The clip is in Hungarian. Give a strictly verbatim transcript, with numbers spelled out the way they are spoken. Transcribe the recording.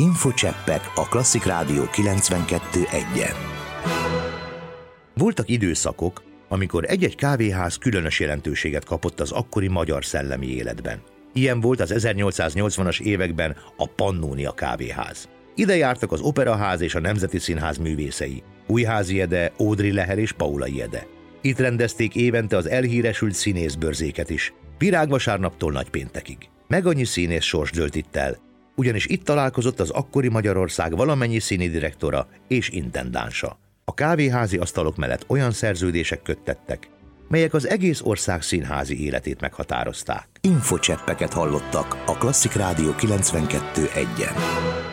Infocseppek a Klasszik Rádió kilencvenkettő egyen. Voltak időszakok, amikor egy-egy kávéház különös jelentőséget kapott az akkori magyar szellemi életben. Ilyen volt az ezernyolcszáznyolcvanas években a Pannónia kávéház. Ide jártak az Operaház és a Nemzeti Színház művészei, Újházi Ede, Ódry Leher és Paulay Ede. Itt rendezték évente az elhíresült színészbörzéket is, virágvasárnaptól nagypéntekig. Meg annyi színész sors dőlt itt el, ugyanis itt találkozott az akkori Magyarország valamennyi színidirektora és intendánsa. A kávéházi asztalok mellett olyan szerződések köttettek, melyek az egész ország színházi életét meghatározták. Infocseppeket hallottak a Klasszik Rádió kilencvenkettő egyen.